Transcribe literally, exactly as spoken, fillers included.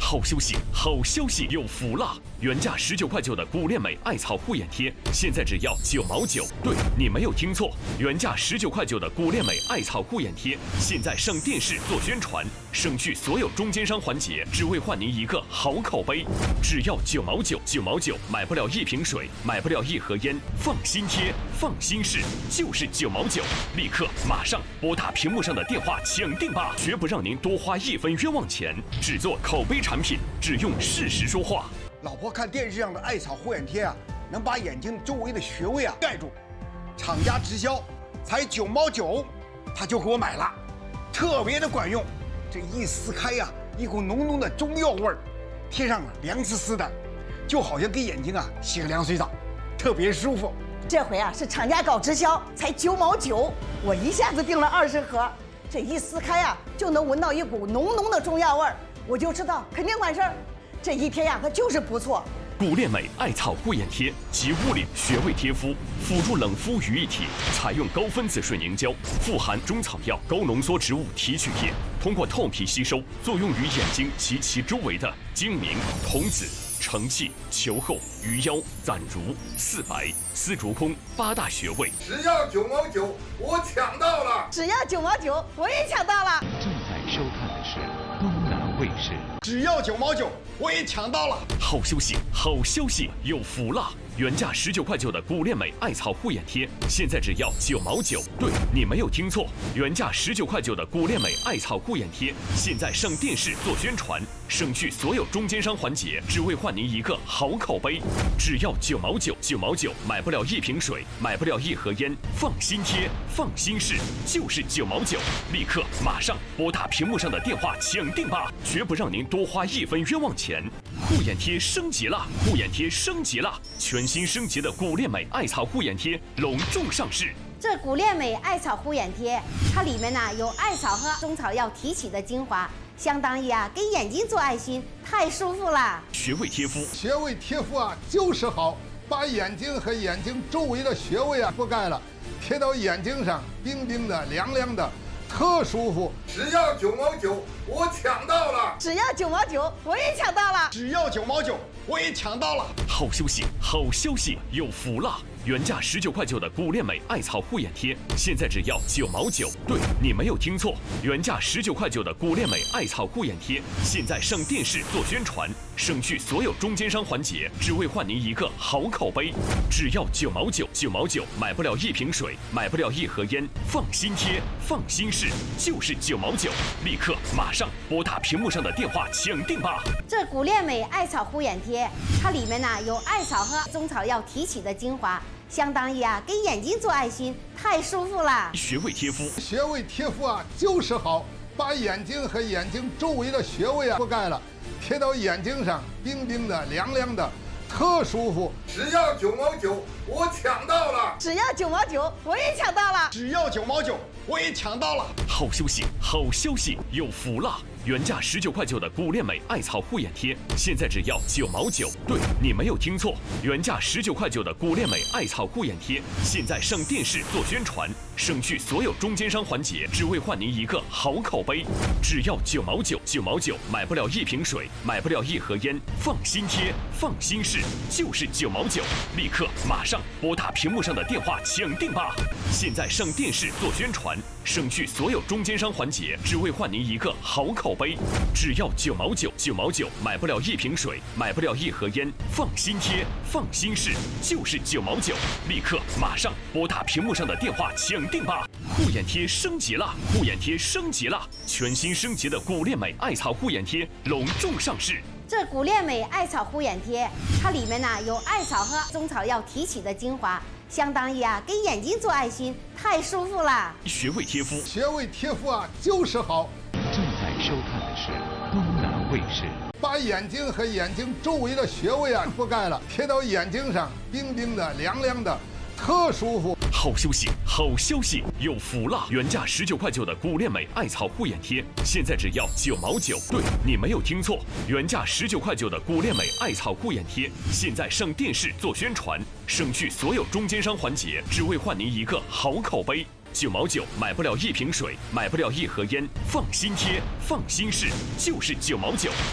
好消息，好消息，有福了！原价十九块九的古恋美艾草护眼贴，现在只要九毛九。对，你没有听错，原价十九块九的古恋美艾草护眼贴，现在上电视做宣传，省去所有中间商环节，只为换您一个好口碑。只要九毛九，九毛九，买不了一瓶水，买不了一盒烟，放心贴，放心试，就是九毛九。立刻马上拨打屏幕上的电话抢定吧，绝不让您多花一分冤枉钱。只做口碑产品，只用事实说话。 老婆看电视上的艾草护眼贴啊，能把眼睛周围的穴位啊盖住，厂家直销才九毛九，他就给我买了，特别的管用。这一撕开呀、啊，一股浓浓的中药味儿，贴上了凉丝丝的，就好像给眼睛啊洗个凉水澡，特别舒服。 这回啊是厂家搞直销，才九毛九，我一下子订了二十盒，这一撕开啊就能闻到一股浓浓的中药味儿，我就知道肯定管事儿。这一贴呀，它就是不错。 古恋美艾草护眼贴集物理穴位贴敷、辅助冷敷于一体，采用高分子水凝胶，富含中草药、高浓缩植物提取液，通过透皮吸收，作用于眼睛及其周围的睛明、瞳子、承泣、球后、鱼腰、攒如、四白、丝竹空八大穴位。 只要九毛九，我抢到了！ 只要九毛九，我也抢到了！ 正在收看的是东南卫视。 只要九毛九，我也抢到了！ 好消息，好消息，有福了！原价十九块九的古恋美艾草护眼贴，现在只要九毛九。对，你没有听错，原价十九块九的古恋美艾草护眼贴，现在上电视做宣传，省去所有中间商环节，只为换您一个好口碑。只要九毛九，九毛九，买不了一瓶水，买不了一盒烟，放心贴，放心试，就是九毛九。立刻马上拨打屏幕上的电话抢定吧，绝不让您多花一分冤枉钱。护眼贴升级了，护眼贴升级了，全新升级的古恋美艾草护眼贴隆重上市。 这古恋美艾草护眼贴，它里面呢有艾草和中草药提取的精华，相当于啊给眼睛做爱心，太舒服了。 穴位贴敷， 穴位贴敷啊就是好，把眼睛和眼睛周围的穴位啊覆盖了，贴到眼睛上，冰冰的、凉凉的，特舒服。只要九毛九，我抢到了！ 只要九毛九，我也抢到了！ 只要九毛九，我也抢到了！ 好消息，好消息，有福了！原价十九块九的古恋美艾草护眼贴，现在只要九毛九。对，你没有听错，原价十九块九的古恋美艾草护眼贴，现在上电视做宣传，省去所有中间商环节，只为换您一个好口碑。只要九毛九，九毛九，买不了一瓶水，买不了一盒烟，放心贴，放心试，就是九毛九。立刻马上拨打屏幕上的电话抢定吧。 这古恋美艾草护眼贴，它里面呢有艾草和中草药提取的精华，相当于啊给眼睛做爱心，太舒服了。 穴位贴敷， 穴位贴敷啊就是好，把眼睛和眼睛周围的穴位啊覆盖了，贴到眼睛上，冰冰的、凉凉的，特舒服。只要九毛九，我抢到了！ 只要九毛九，我也抢到了！ 只要九毛九，我也抢到了！ 好消息，好消息，有福了！原价十九块九的古恋美艾草护眼贴，现在只要九毛九。对，你没有听错，原价十九块九的古恋美艾草护眼贴，现在上电视做宣传，省去所有中间商环节，只为换您一个好口碑。只要九毛九，九毛九，买不了一瓶水，买不了一盒烟，放心贴，放心试，就是九毛九。立刻马上拨打屏幕上的电话抢定吧！现在上电视做宣传，省去所有中间商环节，只为换您一个好口碑。只要九毛九，九毛九，买不了一瓶水，买不了一盒烟，放心贴，放心试，就是九毛九。立刻马上拨打屏幕上的电话抢定吧！护眼贴升级了，护眼贴升级了，全新升级的古恋美艾草护眼贴隆重上市。 这古恋美艾草护眼贴，它里面呢有艾草和中草药提取的精华，相当于啊给眼睛做爱心，太舒服了。 穴位贴敷， 穴位贴敷啊就是好。 正在收看的是东南卫视。 把眼睛和眼睛周围的穴位啊覆盖了，贴到眼睛上，冰冰的、凉凉的，特舒服。 好消息，好消息，有福了！原价十九块九的古恋美艾草护眼贴，现在只要九毛九。对，你没有听错，原价十九块九的古恋美艾草护眼贴，现在上电视做宣传，省去所有中间商环节，只为换您一个好口碑。九毛九，买不了一瓶水，买不了一盒烟，放心贴，放心试，就是九毛九。